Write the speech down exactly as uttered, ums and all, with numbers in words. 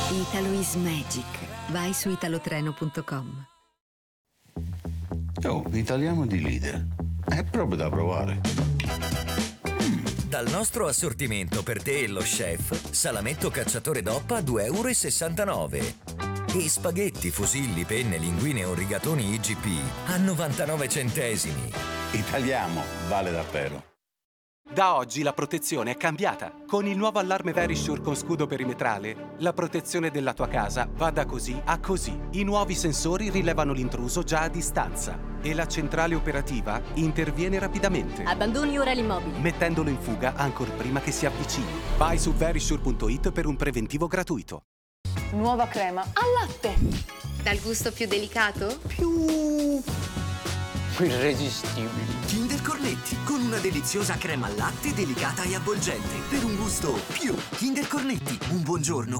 Italo is magic. Vai su italotreno punto com. Oh, italiano di Lidl. È proprio da provare. Dal nostro assortimento per te e lo chef, salametto cacciatore DOP a due e sessantanove euro. E spaghetti, fusilli, penne, linguine o rigatoni I G P a novantanove centesimi. Italiano vale davvero. Da oggi la protezione è cambiata. Con il nuovo allarme Verisure con scudo perimetrale, la protezione della tua casa va da così a così. I nuovi sensori rilevano l'intruso già a distanza e la centrale operativa interviene rapidamente, Abbandoni ora l'immobile. mettendolo in fuga ancor prima che si avvicini. Vai su verisure punto it per un preventivo gratuito. Nuova crema al latte. Dal gusto più delicato? Più irresistibili. Kinder Cornetti, con una deliziosa crema al latte delicata e avvolgente, per un gusto più. Kinder Cornetti, un buongiorno